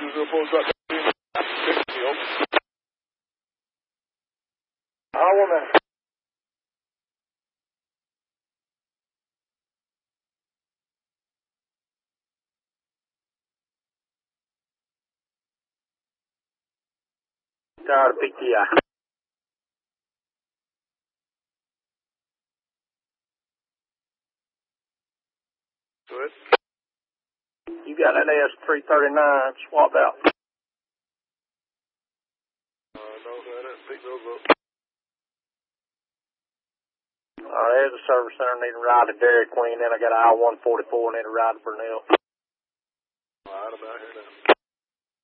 woman. Tower PTI. Good. You got that S339 swap out. No, I didn't pick those up. There's a service center needing a ride to Dairy Queen. Then I got an I-144 need a ride to Burnell. All right, I'm out here now.